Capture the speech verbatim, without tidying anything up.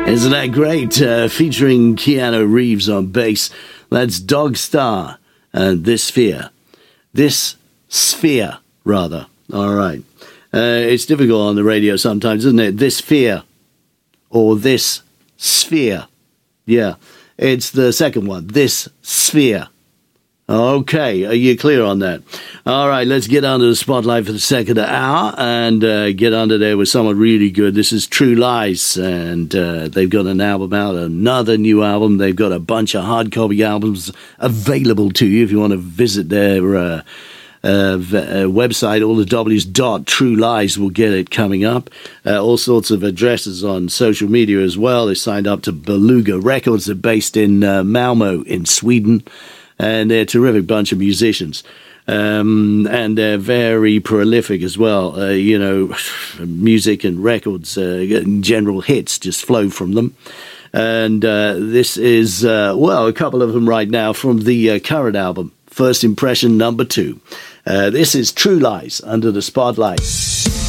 Isn't that great? Uh, featuring Keanu Reeves on bass. That's Dog Star and This Sphere. This Sphere, rather. All right. Uh, it's difficult on the radio sometimes, isn't it? This Sphere. Or This Sphere. Yeah. It's the second one. This Sphere. Okay, are you clear on that? All right, let's get under the spotlight for the second hour and uh, get under there with someone really good. This is True Lies, and uh, they've got an album out, another new album. They've got a bunch of hard copy albums available to you if you want to visit their uh, uh, v- uh, website. All the W's dot True Lies will get it coming up. Uh, all sorts of addresses on social media as well. They signed up to Beluga Records. They're based in uh, Malmo in Sweden. And they're a terrific bunch of musicians. Um, and they're very prolific as well. Uh, you know, music and records, uh, general hits just flow from them. And uh, this is, uh, well, a couple of them right now from the uh, current album, First Impression number two. Uh, this is True Lies, Under the Spotlight.